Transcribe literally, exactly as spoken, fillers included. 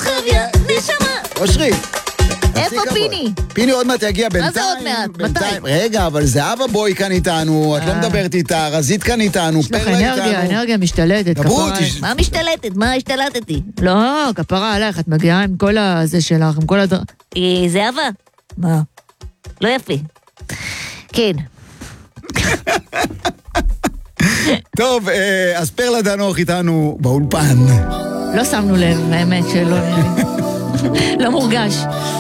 עכשיו יא נשמה. אושרי. איפה פיני? פיני עוד מעט יגיע בינתיים. מה זה עוד מעט? מתי? רגע, אבל זהבה בוי כאן איתנו, את לא מדברת איתה, רזית כאן איתנו, יש לך אנרגיה, אנרגיה משתלטת. מה משתלטת? מה השתלטתי? לא, כפרה עליך, את מגיעה עם כל הזה שלך, עם כל הדר... זהבה? מה? לא יפה. כן. טוב, אז פרלה דנוך איתנו באולפן. לא שמנו לב, האמת שלא... לא מורגש.